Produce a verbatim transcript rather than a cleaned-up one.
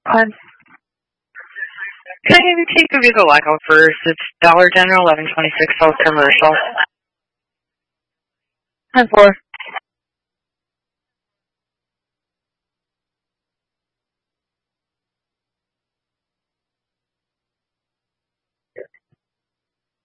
Pardon? Can I have you take the vehicle like out first? It's Dollar General, eleven twenty-six South Commercial. ten four.